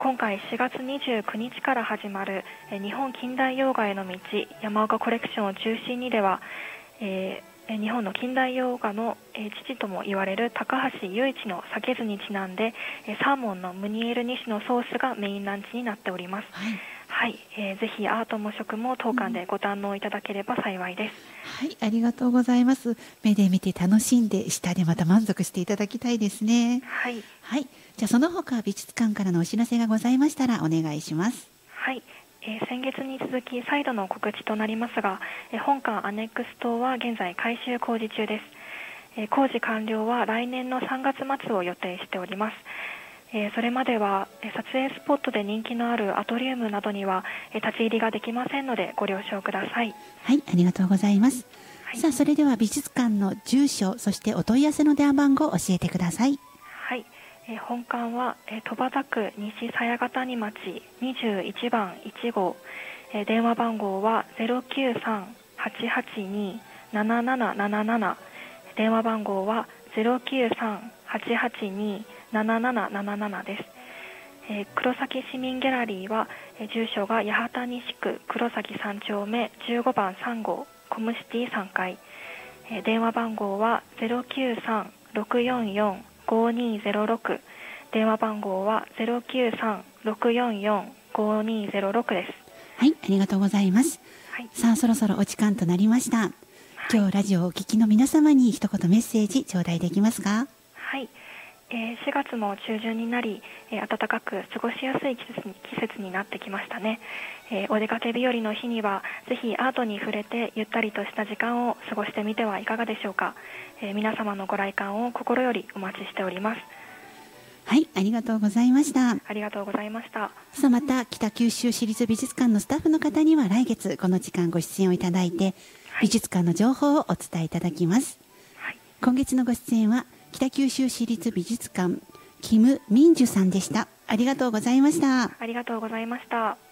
今回4月29日から始まる日本近代洋画への道山岡コレクションを中心にでは、日本の近代洋画の父とも言われる高橋由一の酒図にちなんでサーモンのムニエル2種のソースがメインランチになっております。はい、ぜひアートも食も当館でご堪能いただければ幸いです。 はい、ありがとうございます。目で見て楽しんで舌でまた満足していただきたいですね。 はい、 はい、じゃあその他美術館からのお知らせがございましたらお願いします。 はい、先月に続き再度の告知となりますが、本館アネックス棟は現在改修工事中です。工事完了は来年の3月末を予定しております。それまでは撮影スポットで人気のあるアトリウムなどには立ち入りができませんのでご了承ください。 はい、ありがとうございます。はい、さあそれでは美術館の住所、そしてお問い合わせの電話番号を教えてください。 はい、本館は戸畑区西鞘ヶ谷町21番1号、電話番号は 093-882-7777、電話番号は 093-882-7777 です。黒崎市民ギャラリーは住所が八幡西区黒崎3丁目15番3号コムシティ3階、電話番号は 093-644-5206、電話番号は 093-644-5206 です。 はい、ありがとうございます。 はい、 さあそろそろお時間となりました。今日ラジオをお聞きの皆様に一言メッセージ頂戴できますか？ はい、4月も中旬になり、暖かく過ごしやすい季節になってきましたね。お出かけ日和の日にはぜひアートに触れてゆったりとした時間を過ごしてみてはいかがでしょうか。皆様のご来館を心よりお待ちしております。 はい、ありがとうございました。 ありがとうございました。 さあまた北九州市立美術館のスタッフの方には来月この時間ご出演をいただいて、美術館の情報をお伝えいただきます。はい、今月のご出演は北九州市立美術館キム・ミンジュさんでした。ありがとうございました。 ありがとうございました。